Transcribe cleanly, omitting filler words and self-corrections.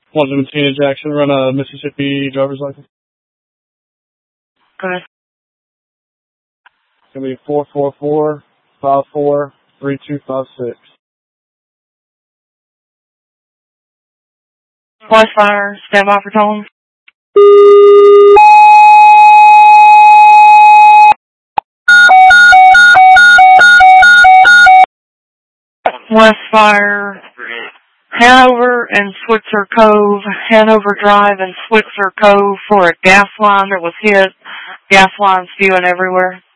117 Jackson, run a Mississippi driver's license. Go ahead. It's going to be 444-54-3256. Flash fire, stand by for tone. West Fire, Hanover and Switzer Cove, Hanover Drive and Switzer Cove for a gas line that was hit. Gas lines spewing everywhere.